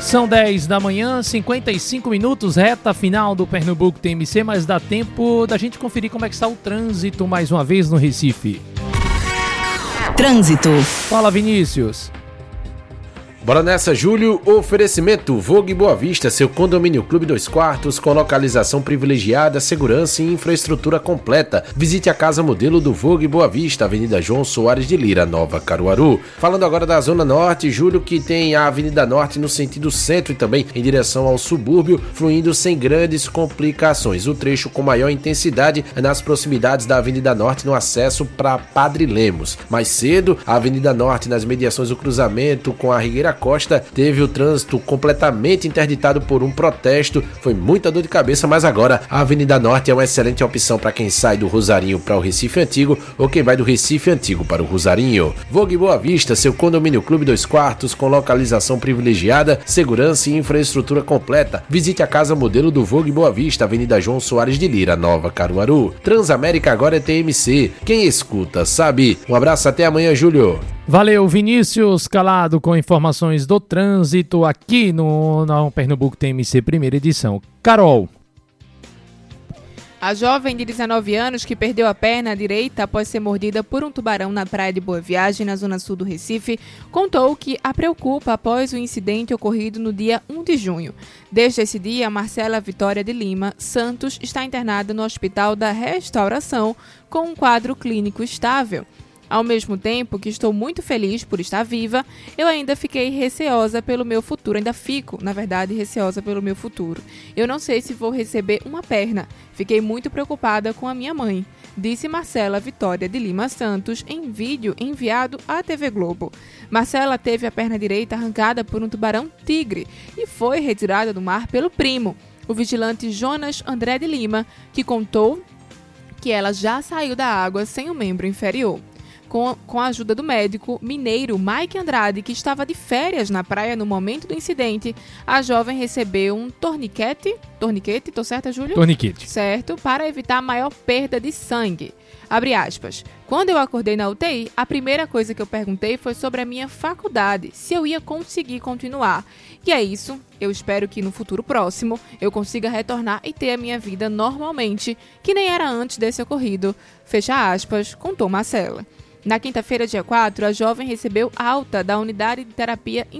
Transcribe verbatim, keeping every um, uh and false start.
São dez da manhã, cinquenta e cinco minutos, reta final do Pernambuco T M C, mas dá tempo da gente conferir como é que está o trânsito mais uma vez no Recife. Trânsito. Fala, Vinícius. Bora nessa, Júlio. Oferecimento Vogue Boa Vista, seu condomínio clube dois quartos com localização privilegiada, segurança e infraestrutura completa. Visite a casa modelo do Vogue Boa Vista, Avenida João Soares de Lira, Nova Caruaru. Falando agora da Zona Norte, Júlio, que tem a Avenida Norte no sentido centro e também em direção ao subúrbio, fluindo sem grandes complicações. O trecho com maior intensidade é nas proximidades da Avenida Norte no acesso para Padre Lemos. Mais cedo, a Avenida Norte nas mediações do cruzamento com a Rigueira Costa teve o trânsito completamente interditado por um protesto. Foi muita dor de cabeça, mas agora a Avenida Norte é uma excelente opção para quem sai do Rosarinho para o Recife Antigo ou quem vai do Recife Antigo para o Rosarinho. Vogue Boa Vista, seu condomínio clube dois quartos com localização privilegiada, segurança e infraestrutura completa. Visite a casa modelo do Vogue Boa Vista, Avenida João Soares de Lira, Nova Caruaru. Transamérica agora é T M C. Quem escuta sabe. Um abraço, até amanhã, Júlio. Valeu, Vinícius Calado, com informações do trânsito aqui no, no Pernambuco T M C, primeira edição. Carol. A jovem de dezenove anos que perdeu a perna direita após ser mordida por um tubarão na praia de Boa Viagem, na zona sul do Recife, contou que a preocupa após o incidente ocorrido no dia um de junho. Desde esse dia, Marcela Vitória de Lima Santos está internada no Hospital da Restauração com um quadro clínico estável. Ao mesmo tempo que estou muito feliz por estar viva, eu ainda fiquei receosa pelo meu futuro. Ainda fico, na verdade, receosa pelo meu futuro. Eu não sei se vou receber uma perna. Fiquei muito preocupada com a minha mãe, disse Marcela Vitória de Lima Santos em vídeo enviado à T V Globo. Marcela teve a perna direita arrancada por um tubarão tigre e foi retirada do mar pelo primo, o vigilante Jonas André de Lima, que contou que ela já saiu da água sem o membro inferior. Com, com a ajuda do médico mineiro Mike Andrade, que estava de férias na praia no momento do incidente, a jovem recebeu um torniquete, torniquete, tô certa, Júlio? Torniquete. Certo, para evitar maior perda de sangue. Abre aspas. Quando eu acordei na U T I, a primeira coisa que eu perguntei foi sobre a minha faculdade, se eu ia conseguir continuar. E é isso, eu espero que no futuro próximo eu consiga retornar e ter a minha vida normalmente, que nem era antes desse ocorrido. Fecha aspas, contou Marcela. Na quinta-feira, dia quatro, a jovem recebeu alta da unidade de terapia